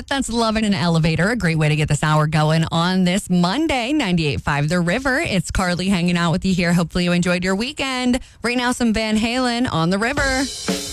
that. That's Love in an Elevator. A great way to get this hour going on this Monday, 98.5 The River. It's Carly hanging out with you here. Hopefully you enjoyed your weekend. Right now, some Van Halen on The River.